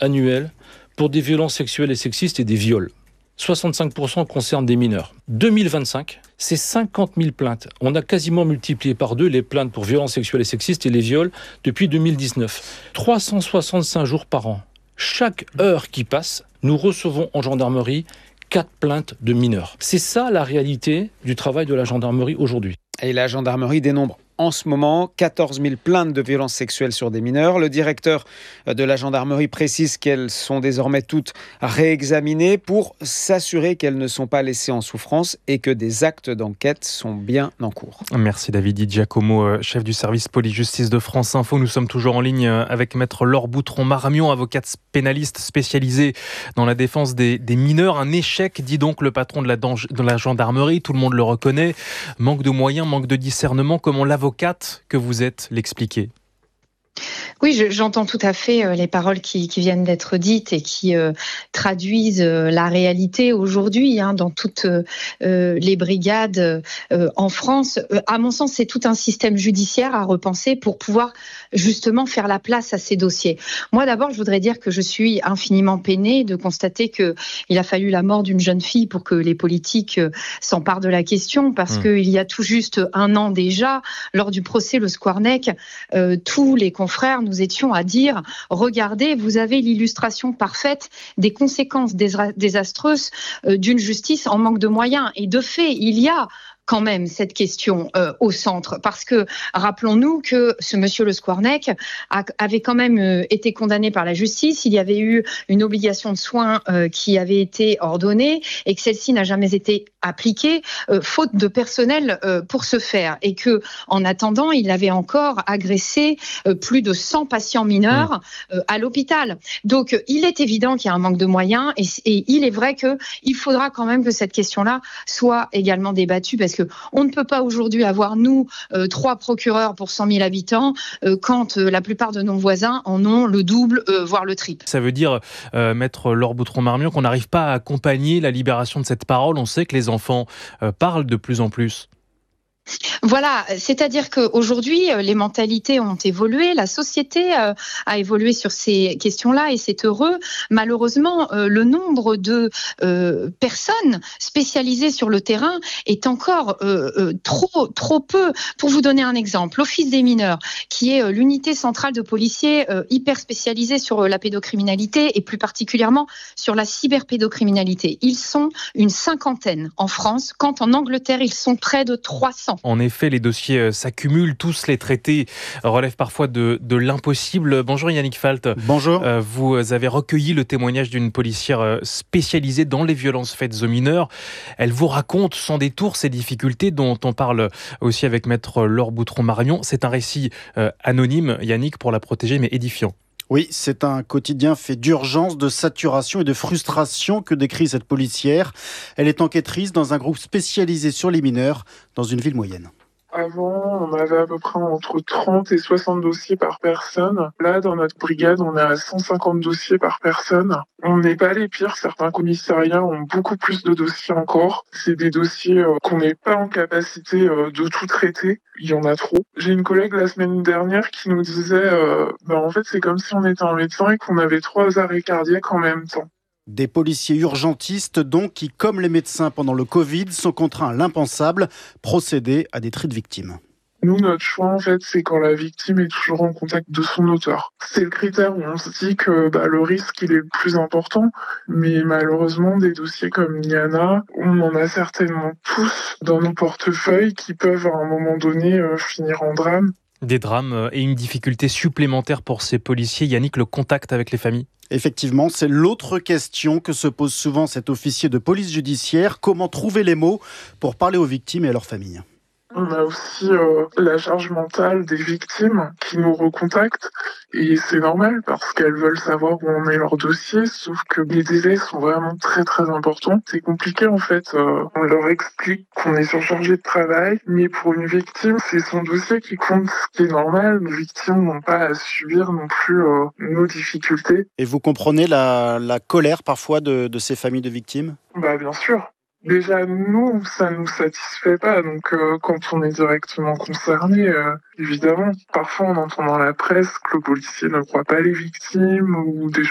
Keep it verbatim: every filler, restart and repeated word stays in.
annuels pour des violences sexuelles et sexistes et des viols. soixante-cinq pour cent concernent des mineurs. deux mille vingt-cinq, c'est cinquante mille plaintes. On a quasiment multiplié par deux les plaintes pour violences sexuelles et sexistes et les viols depuis deux mille dix-neuf. trois cent soixante-cinq jours par an. Chaque heure qui passe, nous recevons en gendarmerie quatre plaintes de mineurs. C'est ça la réalité du travail de la gendarmerie aujourd'hui. Et la gendarmerie dénombre en ce moment quatorze mille plaintes de violences sexuelles sur des mineurs. Le directeur de la gendarmerie précise qu'elles sont désormais toutes réexaminées pour s'assurer qu'elles ne sont pas laissées en souffrance et que des actes d'enquête sont bien en cours. Merci David Di Giacomo, chef du service police-justice de France Info. Nous sommes toujours en ligne avec maître Laure Boutron-Marmion, avocate pénaliste spécialisée dans la défense des, des mineurs. Un échec, dit donc le patron de la, de la gendarmerie. Tout le monde le reconnaît. Manque de moyens, manque de discernement. Comment l'avocate que vous êtes l'expliquer? Oui, je, j'entends tout à fait euh, les paroles qui, qui viennent d'être dites et qui euh, traduisent euh, la réalité aujourd'hui hein, dans toutes euh, les brigades euh, en France. Euh, à mon sens, c'est tout un système judiciaire à repenser pour pouvoir justement faire la place à ces dossiers. Moi, d'abord, je voudrais dire que je suis infiniment peinée de constater que il a fallu la mort d'une jeune fille pour que les politiques euh, s'emparent de la question, parce mmh. qu'il y a tout juste un an déjà, lors du procès Le Squarnec, euh, tous les confrères nous étions à dire « Regardez, vous avez l'illustration parfaite des conséquences désastreuses d'une justice en manque de moyens. » Et de fait, il y a quand même cette question euh, au centre, parce que rappelons-nous que ce monsieur Le Squarnec a, avait quand même euh, été condamné par la justice. Il y avait eu une obligation de soins euh, qui avait été ordonnée et que celle-ci n'a jamais été appliquée euh, faute de personnel euh, pour ce faire, et que en attendant il avait encore agressé euh, plus de cent patients mineurs euh, à l'hôpital. Donc il est évident qu'il y a un manque de moyens, et, et il est vrai que il faudra quand même que cette question-là soit également débattue, parce que on ne peut pas aujourd'hui avoir, nous, euh, trois procureurs pour cent mille habitants, euh, quand euh, la plupart de nos voisins en ont le double, euh, voire le triple. Ça veut dire, euh, maître Laure Boutron-Marmion, qu'on n'arrive pas à accompagner la libération de cette parole. On sait que les enfants euh, parlent de plus en plus. Voilà, c'est-à-dire qu'aujourd'hui, les mentalités ont évolué, la société a évolué sur ces questions-là, et c'est heureux. Malheureusement, le nombre de euh, personnes spécialisées sur le terrain est encore euh, trop, trop peu. Pour vous donner un exemple, l'Office des mineurs, qui est l'unité centrale de policiers euh, hyper spécialisée sur la pédocriminalité, et plus particulièrement sur la cyberpédocriminalité. Ils sont une cinquantaine en France, quand en Angleterre, ils sont près de trois cents. En effet, les dossiers s'accumulent, tous les traités relèvent parfois de, de l'impossible. Bonjour Yannick Falt. Bonjour. Euh, vous avez recueilli le témoignage d'une policière spécialisée dans les violences faites aux mineurs. Elle vous raconte sans détour ces difficultés dont on parle aussi avec maître Laure Boutron-Marmion. C'est un récit euh, anonyme, Yannick, pour la protéger, mais édifiant. Oui, c'est un quotidien fait d'urgence, de saturation et de frustration que décrit cette policière. Elle est enquêtrice dans un groupe spécialisé sur les mineurs dans une ville moyenne. Avant, on avait à peu près entre trente et soixante dossiers par personne. Là, dans notre brigade, on est à cent cinquante dossiers par personne. On n'est pas les pires. Certains commissariats ont beaucoup plus de dossiers encore. C'est des dossiers euh, qu'on n'est pas en capacité euh, de tout traiter. Il y en a trop. J'ai une collègue la semaine dernière qui nous disait euh, bah, en fait, c'est comme si on était un médecin et qu'on avait trois arrêts cardiaques en même temps. Des policiers urgentistes donc qui, comme les médecins pendant le Covid, sont contraints à l'impensable, procéder à des tris de victimes. Nous, notre choix, en fait, c'est quand la victime est toujours en contact de son auteur. C'est le critère où on se dit que bah, le risque, il est le plus important. Mais malheureusement, des dossiers comme Niana, on en a certainement tous dans nos portefeuilles qui peuvent, à un moment donné, euh, finir en drame. Des drames et une difficulté supplémentaire pour ces policiers. Yannick, le contact avec les familles ? Effectivement, c'est l'autre question que se pose souvent cet officier de police judiciaire. Comment trouver les mots pour parler aux victimes et à leurs familles ? On a aussi euh, la charge mentale des victimes qui nous recontactent, et c'est normal parce qu'elles veulent savoir où en est leur dossier, sauf que les délais sont vraiment très très importants. C'est compliqué en fait, euh, on leur explique qu'on est surchargé de travail, mais pour une victime, c'est son dossier qui compte, ce qui est normal. Nos victimes n'ont pas à subir non plus euh, nos difficultés. Et vous comprenez la, la colère parfois de, de ces familles de victimes ? Bah bien sûr. Déjà, nous, ça nous satisfait pas. Donc, euh, quand on est directement concerné, euh, évidemment, parfois on entend dans la presse que le policier ne croit pas les victimes ou des